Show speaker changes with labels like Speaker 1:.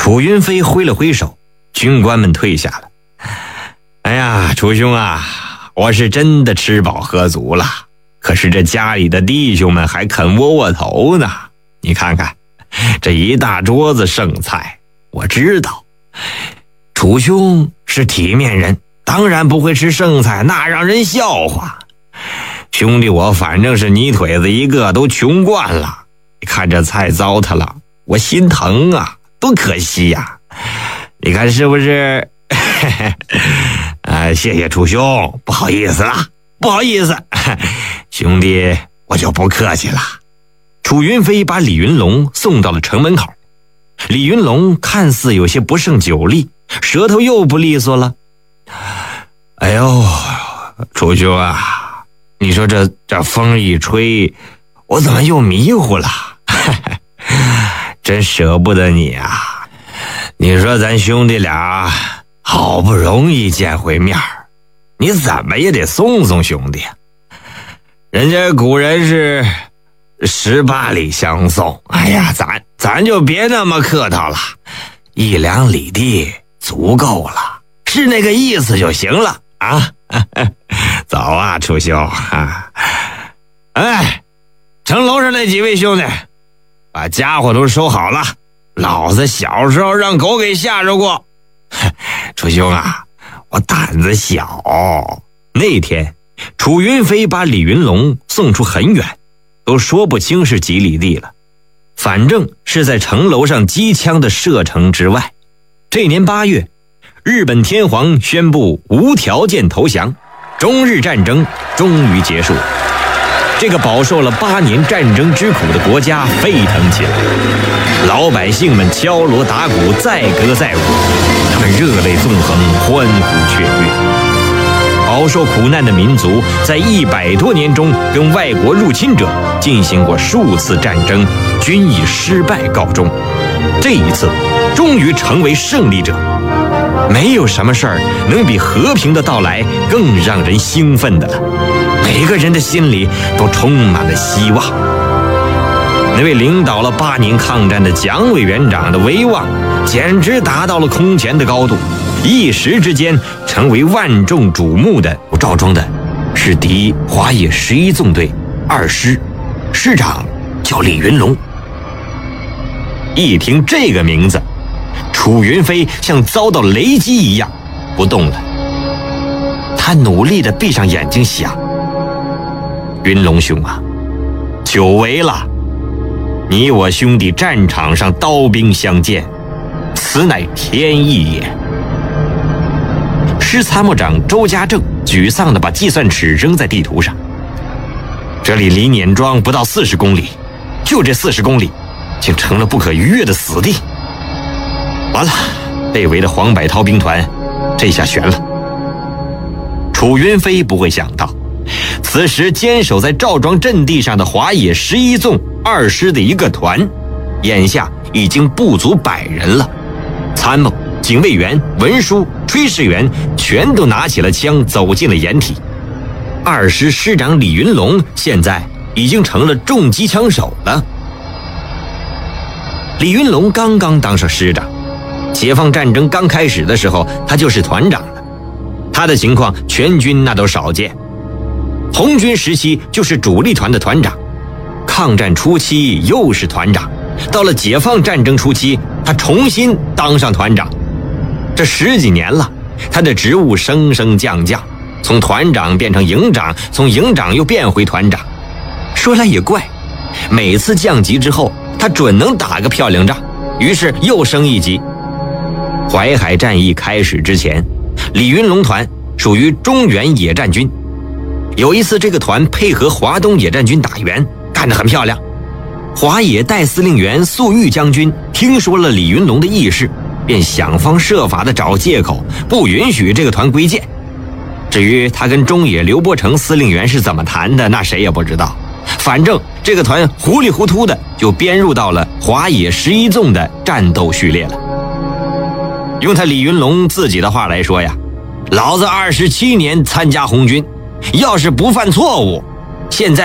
Speaker 1: 楚云飞挥了挥手，军官们退下了。哎呀，楚兄啊，我是真的吃饱喝足了，可是这家里的弟兄们还肯窝窝头呢。你看看这一大桌子剩菜，我知道楚兄是体面人，当然不会吃剩菜，那让人笑话。兄弟我反正是泥腿子一个，都穷惯了，看这菜糟蹋了，我心疼啊，多可惜呀。你看是不是？谢谢楚兄，不好意思啦，不好意思，兄弟我就不客气了。楚云飞把李云龙送到了城门口，李云龙看似有些不胜酒力，舌头又不利索了。哎呦，楚兄啊，你说这风一吹，我怎么又迷糊了？真舍不得你啊！你说咱兄弟俩好不容易见回面，你怎么也得送送兄弟。人家古人是18里相送，哎呀，咱就别那么客套了，1两里地足够了，是那个意思就行了啊。走啊，楚兄啊！哎，城楼上那几位兄弟，把家伙都收好了，老子小时候让狗给吓着过。楚兄啊，我胆子小。那天楚云飞把李云龙送出很远，都说不清是几里地了，反正是在城楼上机枪的射程之外。这年8月，日本天皇宣布无条件投降，中日战争终于结束。这个饱受了8年战争之苦的国家沸腾起来，老百姓们敲锣打鼓，载歌载舞，他们热泪纵横，欢呼雀跃。饱受苦难的民族在100多年中跟外国入侵者进行过数次战争，均以失败告终。这一次终于成为胜利者，没有什么事儿能比和平的到来更让人兴奋的了。每个人的心里都充满了希望。那位领导了8年抗战的蒋委员长的威望简直达到了空前的高度，一时之间成为万众瞩目的。赵庄的是敌华野11纵队2师，师长叫李云龙。一听这个名字，楚云飞像遭到雷击一样不动了。他努力地闭上眼睛想，云龙兄啊，久违了，你我兄弟战场上刀兵相见，此乃天意也。师参谋长周家正沮丧地把计算尺扔在地图上，这里离碾庄不到40公里，就这40公里竟成了不可逾越的死地。完了，被围的黄百韬兵团这下悬了。楚云飞不会想到，此时坚守在赵庄阵地上的华野11纵2师的一个团，眼下已经不足100人了。参谋、警卫员、文书、炊事员全都拿起了枪，走进了掩体。2师师长李云龙现在已经成了重机枪手了。李云龙刚刚当上师长，解放战争刚开始的时候他就是团长了。他的情况全军那都少见，红军时期就是主力团的团长，抗战初期又是团长，到了解放战争初期他重新当上团长。这10几年了，他的职务升升降降，从团长变成营长，从营长又变回团长。说来也怪，每次降级之后他准能打个漂亮仗，于是又升一级。淮海战役开始之前，李云龙团属于中原野战军。有一次这个团配合华东野战军打援，干得很漂亮。华野代司令员粟裕将军听说了李云龙的意识，便想方设法地找借口不允许这个团归建。至于他跟中野刘伯承司令员是怎么谈的，那谁也不知道。反正这个团糊里糊涂的就编入到了华野11纵的战斗序列了。用他李云龙自己的话来说呀，老子27年参加红军，要是不犯错误，现在